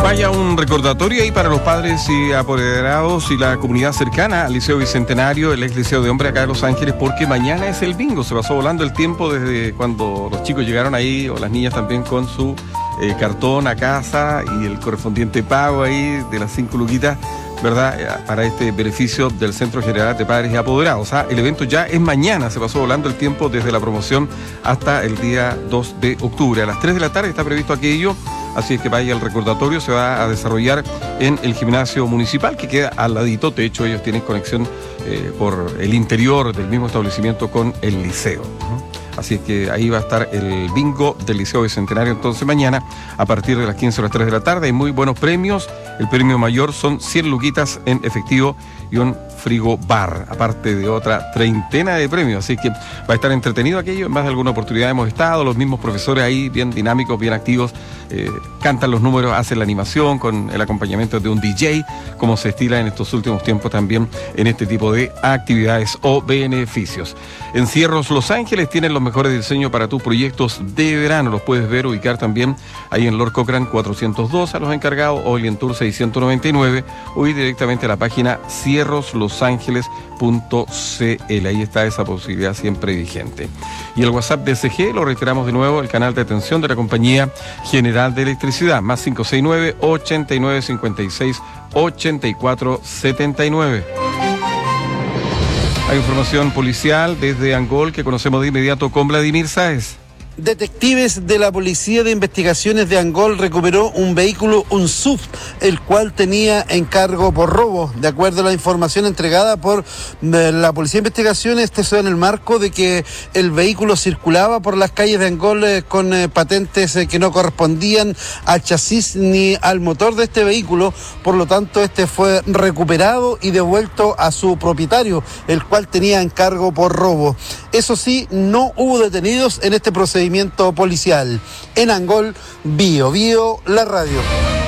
vaya un recordatorio ahí para los padres y apoderados y la comunidad cercana al Liceo Bicentenario, el ex Liceo de Hombre acá de Los Ángeles, porque mañana es el bingo. Se pasó volando el tiempo desde cuando los chicos llegaron ahí, o las niñas también, con su cartón a casa y el correspondiente pago ahí de las 5 luquitas, ¿verdad? Para este beneficio del Centro General de Padres y Apoderados. El evento ya es mañana, se pasó volando el tiempo desde la promoción hasta el día 2 de octubre. A las 3 de la tarde está previsto aquello, así es que vaya el recordatorio, se va a desarrollar en el gimnasio municipal, que queda al ladito. De hecho, ellos tienen conexión por el interior del mismo establecimiento con el liceo. Así es que ahí va a estar el bingo del Liceo Bicentenario entonces mañana a partir de las 15 a las 3 de la tarde. Hay muy buenos premios. El premio mayor son 100 luquitas en efectivo y un frigo bar, aparte de otra treintena de premios. Así que va a estar entretenido aquello. En más de alguna oportunidad hemos estado, los mismos profesores ahí bien dinámicos, bien activos, cantan los números, hacen la animación con el acompañamiento de un DJ, como se estila en estos últimos tiempos también en este tipo de actividades o beneficios. En Cierros Los Ángeles tienen los mejores diseños para tus proyectos de verano. Los puedes ver, ubicar también ahí en Lord Cochrane 402 a los encargados, o en Tour 699, o ir directamente a la página cierroslosangeles.cl. Ahí está esa posibilidad siempre vigente. Y el WhatsApp de SG, lo reiteramos de nuevo, el canal de atención de la Compañía General de Electricidad, más 569-8956-8479. Hay información policial desde Angol que conocemos de inmediato con Vladimir Sáez. Detectives de la Policía de Investigaciones de Angol recuperó un vehículo, un SUV, el cual tenía encargo por robo. De acuerdo a la información entregada por la Policía de Investigaciones, este se da en el marco de que el vehículo circulaba por las calles de Angol con patentes que no correspondían al chasis ni al motor de este vehículo. Por lo tanto, este fue recuperado y devuelto a su propietario, el cual tenía encargo por robo. Eso sí, no hubo detenidos en este procedimiento policial. En Angol, Bio, la radio.